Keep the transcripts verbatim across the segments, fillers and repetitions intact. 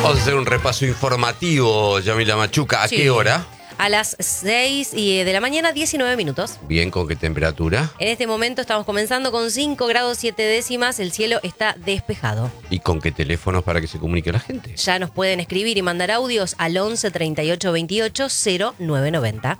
Vamos a hacer un repaso informativo, Yamila Machuca. ¿A Sí. qué hora? A las seis y de la mañana, diecinueve minutos. Bien, ¿con qué temperatura? En este momento estamos comenzando con cinco grados siete décimas. El cielo está despejado. ¿Y con qué teléfonos para que se comunique la gente? Ya nos pueden escribir y mandar audios al once treinta y ocho veintiocho cero nueve noventa.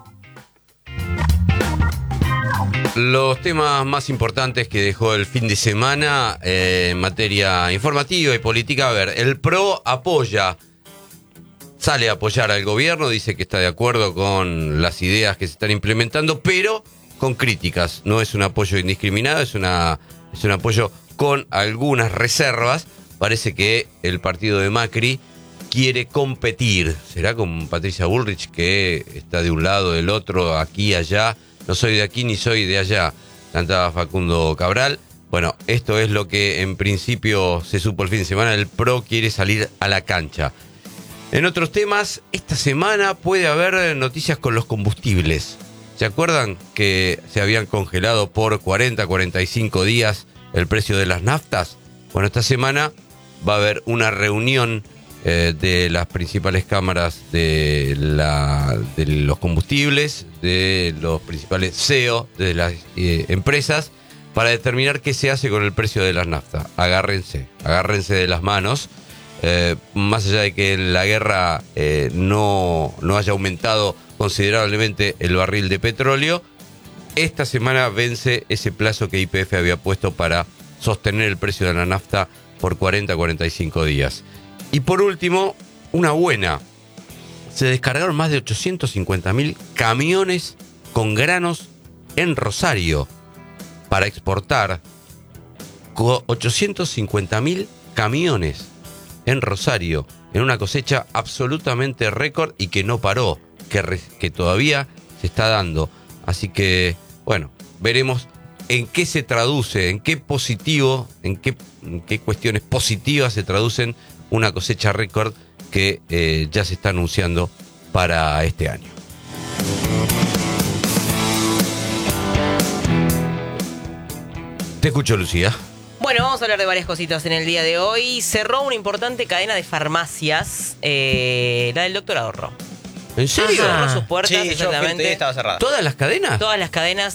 Los temas más importantes que dejó el fin de semana eh, en materia informativa y política. A ver, el P R O apoya, sale a apoyar al gobierno, dice que está de acuerdo con las ideas que se están implementando, pero con críticas. No es un apoyo indiscriminado, es, una, es un apoyo con algunas reservas. Parece que el partido de Macri quiere competir. ¿Será con Patricia Bullrich, que está de un lado, del otro, aquí, allá? No soy de aquí ni soy de allá, cantaba Facundo Cabral. Bueno, esto es lo que en principio se supo el fin de semana. El P R O quiere salir a la cancha. En otros temas, esta semana puede haber noticias con los combustibles. ¿Se acuerdan que se habían congelado por cuarenta, cuarenta y cinco días el precio de las naftas? Bueno, esta semana va a haber una reunión eh, de las principales cámaras de, la, de los combustibles, de los principales C E O de las eh, empresas, para determinar qué se hace con el precio de las naftas. Agárrense, agárrense de las manos. Eh, más allá de que en la guerra eh, no, no haya aumentado considerablemente el barril de petróleo, esta semana vence ese plazo que Y P F había puesto para sostener el precio de la nafta por cuarenta a cuarenta y cinco días. Y por último, una buena. Se descargaron más de ochocientos cincuenta mil camiones con granos en Rosario para exportar. ochocientos cincuenta mil camiones en Rosario, en una cosecha absolutamente récord y que no paró, que, re, que todavía se está dando. Así que, bueno, veremos en qué se traduce, en qué positivo, en qué, en qué cuestiones positivas se traducen una cosecha récord que eh, ya se está anunciando para este año. Te escucho, Lucía. Bueno, vamos a hablar de varias cositas en el día de hoy. Cerró una importante cadena de farmacias, eh, la del Doctor Ahorro. ¿En serio? Cerró sus puertas, Sí, yo exactamente. fui, estaba cerrada. ¿Todas las cadenas? Todas las cadenas